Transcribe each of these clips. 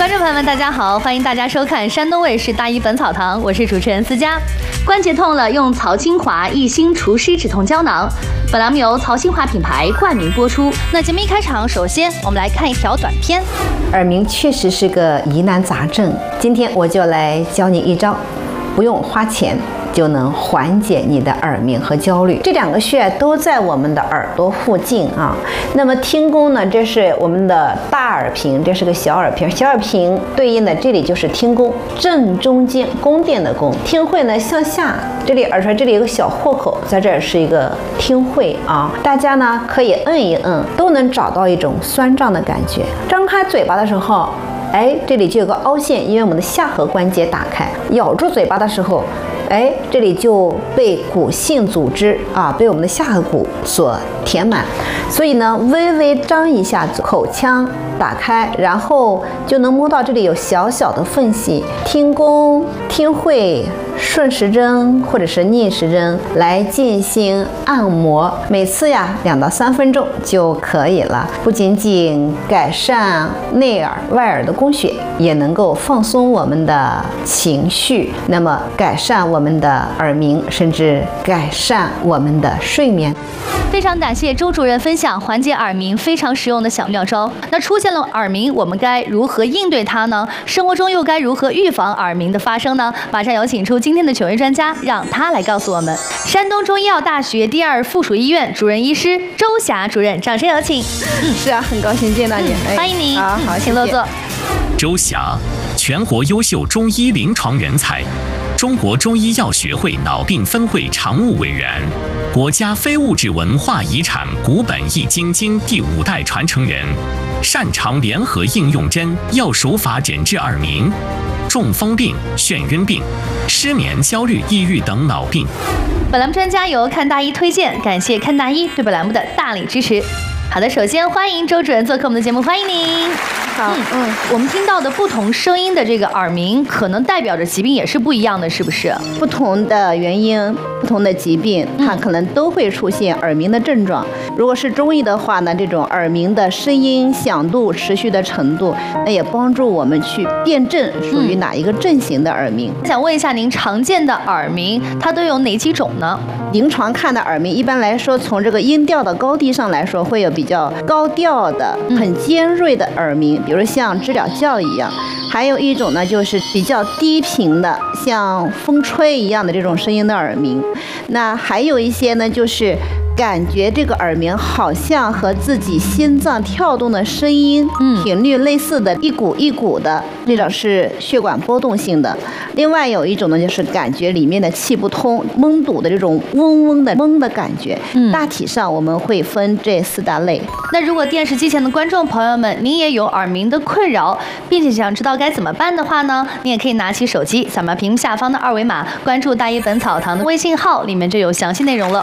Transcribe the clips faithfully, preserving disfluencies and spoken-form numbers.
观众朋友们，大家好，欢迎大家收看山东卫视大医本草堂，我是主持人思佳。关节痛了，用曹清华益心除湿止痛胶囊。本栏目由曹清华品牌冠名播出。那节目一开场，首先我们来看一条短片。 耳鸣确实是个疑难杂症，今天我就来教你一招，不用花钱就能缓解你的耳鸣和焦虑。这两个穴都在我们的耳朵附近啊。那么听宫呢，这是我们的大耳屏，这是个小耳屏，小耳屏对应的这里就是听宫，正中间宫殿的宫。听会呢向下，这里耳垂这里有个小豁口，在这儿是一个听会啊。大家呢可以摁一摁，都能找到一种酸胀的感觉。张开嘴巴的时候，哎，这里就有个凹陷，因为我们的下颌关节打开。咬住嘴巴的时候，哎，这里就被骨性组织啊，被我们的下颌骨所填满，所以呢，微微张一下口腔打开，然后就能摸到这里有小小的缝隙。听宫、听会、顺时针或者是逆时针来进行按摩，每次呀两到三分钟就可以了。不仅仅改善内耳、外耳的供血，也能够放松我们的情绪，那么改善我们的耳鸣，甚至改善我们的睡眠。 非常感谢周主任分享缓解耳鸣非常实用的小妙招。那出现了耳鸣，我们该如何应对它呢？生活中又该如何预防耳鸣的发生呢？马上有请出今天的权威专家，让他来告诉我们。山东中医药大学第二附属医院主任医师周霞主任，掌声有请。 嗯，是啊，很高兴见到你， 嗯、欢迎您。 好，好， 请落座。 周霞，全国优秀中医临床人才，中国中医药学会脑病分会常务委员，国家非物质文化遗产古本易筋经第五代传承人，擅长联合应用针药手法诊治耳鸣、中风病、眩晕病、失眠、焦虑、抑郁等脑病。 本栏目专家由看大医推荐，感谢看大医对本栏目的大力支持。好的，首先欢迎周主任做客我们的节目，欢迎您。 好， 嗯嗯，我们听到的不同声音的这个耳鸣，可能代表着疾病也是不一样的，是不是？ 不同的原因、不同的疾病，它可能都会出现耳鸣的症状。如果是中医的话呢，这种耳鸣的声音响度、持续的程度，那也帮助我们去辨证属于哪一个症型的耳鸣。 想问一下，您常见的耳鸣它都有哪几种呢？ 临床看的耳鸣，一般来说，从这个音调的高低上来说，会有比较高调的、很尖锐的耳鸣，比如像知了叫一样；还有一种呢，就是比较低频的，像风吹一样的这种声音的耳鸣。那还有一些呢，就是感觉这个耳鸣好像和自己心脏跳动的声音频率类似的，一股一股的，这种是血管波动性的。另外有一种呢，就是感觉里面的气不通、蒙堵的这种嗡嗡的嗡的感觉。嗯，大体上我们会分这四大类。 那如果电视机前的观众朋友们，您也有耳鸣的困扰，并且想知道该怎么办的话呢，你也可以拿起手机，扫描屏幕下方的二维码，关注大医本草堂的微信号，里面就有详细内容了。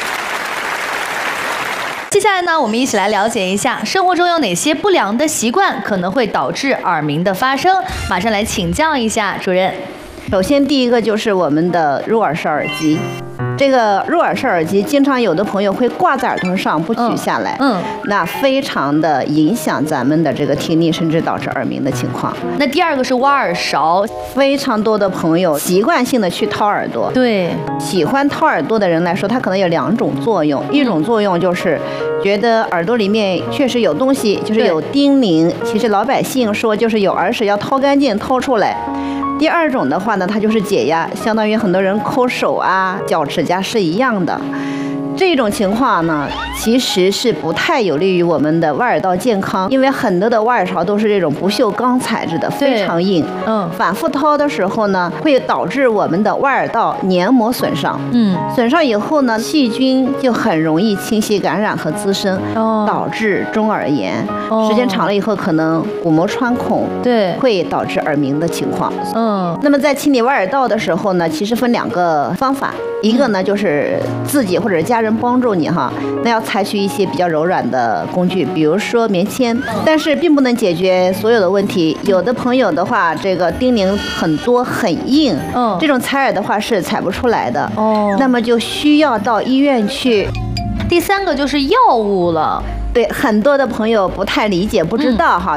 接下来呢，我们一起来了解一下生活中有哪些不良的习惯可能会导致耳鸣的发生。马上来请教一下主任。 首先，第一个就是我们的入耳式耳机。这个入耳式耳机，经常有的朋友会挂在耳朵上不取下来，嗯，嗯那非常的影响咱们的这个听力，甚至导致耳鸣的情况。 那第二个是挖耳勺， 非常多的朋友习惯性的去掏耳朵。 对， 喜欢掏耳朵的人来说，它可能有两种作用，一种作用就是觉得耳朵里面确实有东西，就是有叮咛。其实老百姓说就是有耳屎要掏干净，掏出来。第二种的话呢，它就是解压，相当于很多人抠手啊、脚趾甲是一样的。这种情况呢，其实是不太有利于我们的外耳道健康，因为很多的挖耳勺都是这种不锈钢材质的，非常硬。嗯，反复掏的时候呢，会导致我们的外耳道黏膜损伤。嗯，损伤以后呢，细菌就很容易侵袭感染和滋生，哦、导致中耳炎。哦、时间长了以后，可能鼓膜穿孔，对，会导致耳鸣的情况。嗯，那么在清理外耳道的时候呢，其实分两个方法。一个呢就是自己或者家人帮助你哈，那要采取一些比较柔软的工具，比如说棉签，但是并不能解决所有的问题。有的朋友的话，这个叮咛很多很硬，嗯，这种采耳的话是采不出来的哦，那么就需要到医院去。 第三个就是药物了。 对，很多的朋友不太理解，不知道哈，